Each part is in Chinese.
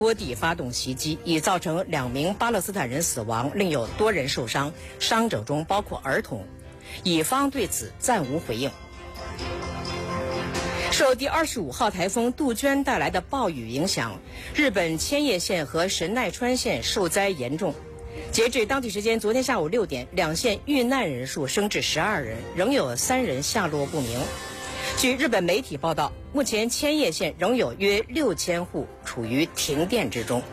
多地发动袭击，已造成2名巴勒斯坦人死亡，另有多人受伤，伤者中包括儿童。以方对此暂无回应。受第25号台风杜鹃带来的暴雨影响，日本千叶县和神奈川县受灾严重。截至当地时间昨天下午6点，两县遇难人数升至12人，仍有3人下落不明。据日本媒体报道，目前千叶县仍有约6000户处于停电之中。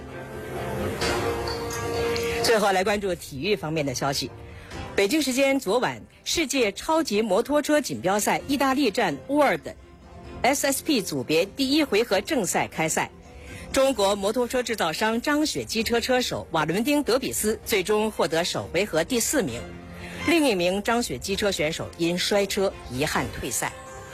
最后来关注体育方面的消息。北京时间昨晚，世界超级摩托车锦标赛意大利站 World SSP 组别第1回合正赛开赛。中国摩托车制造商张雪机车车手瓦伦丁·德比斯最终获得首回合第4名，另一名张雪机车选手因摔车遗憾退赛。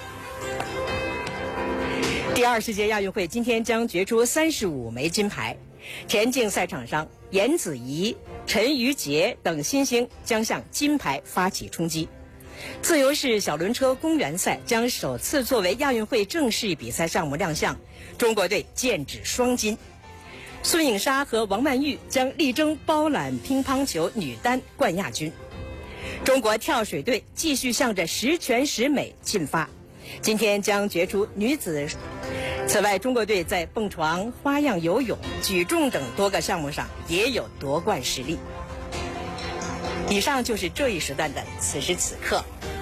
第20届亚运会今天将决出35枚金牌。田径赛场上，严子怡、陈瑜杰等新星将向金牌发起冲击。自由式小轮车公园赛将首次作为亚运会正式比赛项目亮相，中国队剑指双金。孙颖莎和王曼玉将力争包揽乒乓球女单冠亚军。中国跳水队继续向着十全十美进发，今天将决出女子。此外，中国队在蹦床、花样游泳、举重等多个项目上也有夺冠实力。以上就是这一时段的此时此刻。